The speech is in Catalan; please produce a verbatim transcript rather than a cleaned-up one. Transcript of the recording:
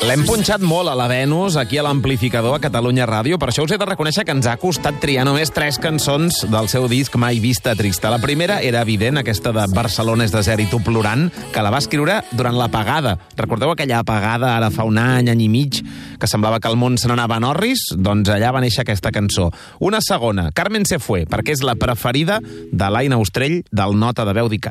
L'hem punxat molt a la Venus, aquí a l'amplificador a Catalunya Ràdio. Per això us he de reconèixer que ens ha costat triar només tres cançons del seu disc Mai vista trista. La primera era evident, aquesta de Barcelona és desert i tu plorant, que la va escriure durant l'apagada. Recordeu aquella apagada ara fa un any, any i mig, que semblava que el món se n'anava en orris? Doncs allà va néixer aquesta cançó. Una segona, Carmen se fue, perquè és la preferida de l'Aina Ostrell del Nota de Veu d'I C A T.